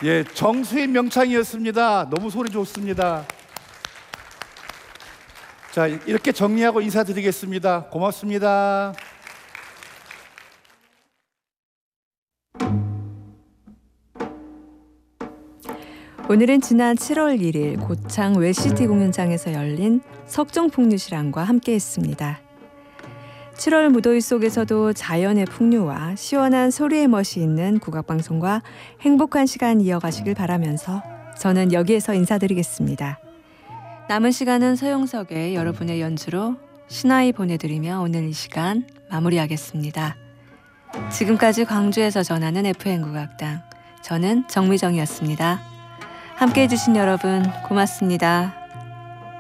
예, 정수인 명창이었습니다. 너무 소리 좋습니다. 자, 이렇게 정리하고 인사드리겠습니다. 고맙습니다. 오늘은 지난 7월 1일 고창 웰시티 공연장에서 열린 석정풍류시랑과 함께했습니다. 7월 무더위 속에서도 자연의 풍류와 시원한 소리의 멋이 있는 국악방송과 행복한 시간 이어가시길 바라면서 저는 여기에서 인사드리겠습니다. 남은 시간은 서영석의 여러분의 연주로 신하이 보내드리며 오늘 이 시간 마무리하겠습니다. 지금까지 광주에서 전하는 FM 국악당, 저는 정미정이었습니다. 함께해 주신 여러분 고맙습니다.